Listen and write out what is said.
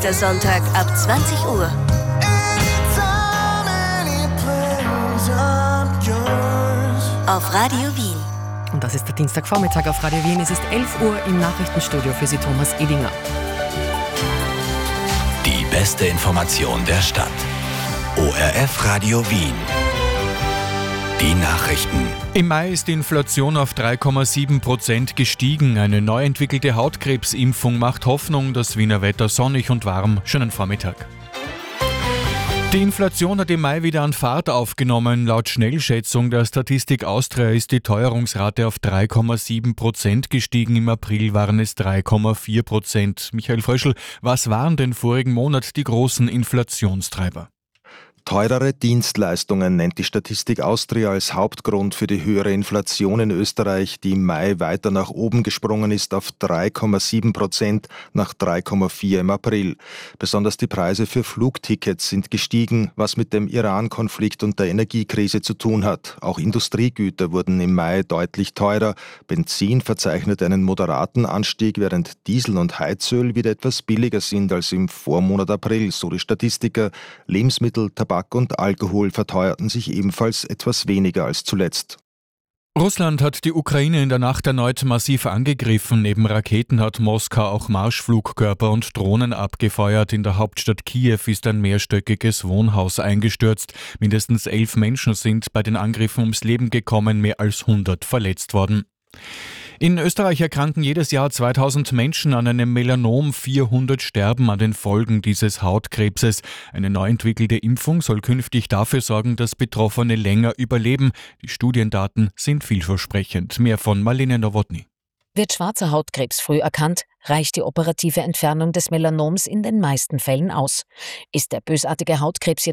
Sonntag ab 20 Uhr. Auf Radio Wien. Und das ist der Dienstagvormittag auf Radio Wien. Es ist 11 Uhr im Nachrichtenstudio für Sie Thomas Edinger. Die beste Information der Stadt. ORF Radio Wien. Die Nachrichten. Im Mai ist die Inflation auf 3,7% gestiegen. Eine neu entwickelte Hautkrebsimpfung macht Hoffnung. Das Wiener Wetter sonnig und warm. Schönen Vormittag. Die Inflation hat im Mai wieder an Fahrt aufgenommen. Laut Schnellschätzung der Statistik Austria ist die Teuerungsrate auf 3,7% gestiegen. Im April waren es 3,4%. Michael Fröschl, was waren denn vorigen Monat die großen Inflationstreiber? Teurere Dienstleistungen nennt die Statistik Austria als Hauptgrund für die höhere Inflation in Österreich, die im Mai weiter nach oben gesprungen ist auf 3,7% nach 3,4% im April. Besonders die Preise für Flugtickets sind gestiegen, was mit dem Iran-Konflikt und der Energiekrise zu tun hat. Auch Industriegüter wurden im Mai deutlich teurer. Benzin verzeichnet einen moderaten Anstieg, während Diesel und Heizöl wieder etwas billiger sind als im Vormonat April, so die Statistiker. Lebensmittel, Tabak und Alkohol verteuerten sich ebenfalls etwas weniger als zuletzt. Russland hat die Ukraine in der Nacht erneut massiv angegriffen. Neben Raketen hat Moskau auch Marschflugkörper und Drohnen abgefeuert. In der Hauptstadt Kiew ist ein mehrstöckiges Wohnhaus eingestürzt. Mindestens 11 Menschen sind bei den Angriffen ums Leben gekommen, mehr als 100 verletzt worden. In Österreich erkranken jedes Jahr 2000 Menschen an einem Melanom, 400 sterben an den Folgen dieses Hautkrebses. Eine neu entwickelte Impfung soll künftig dafür sorgen, dass Betroffene länger überleben. Die Studiendaten sind vielversprechend. Mehr von Marlene Nowotny. Wird schwarzer Hautkrebs früh erkannt, reicht die operative Entfernung des Melanoms in den meisten Fällen aus. Ist der bösartige Hautkrebs jedoch